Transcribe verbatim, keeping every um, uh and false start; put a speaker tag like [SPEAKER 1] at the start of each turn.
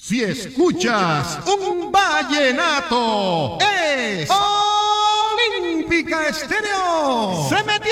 [SPEAKER 1] Si escuchas un vallenato, es Olímpica Estéreo. Se mete